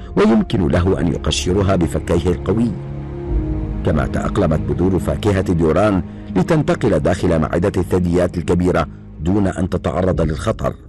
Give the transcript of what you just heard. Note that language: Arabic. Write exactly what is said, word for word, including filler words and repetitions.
ويمكن له أن يقشرها بفكيه القوي. كما تأقلمت بذور فاكهة ديوران لتنتقل داخل معدة الثدييات الكبيرة دون أن تتعرض للخطر.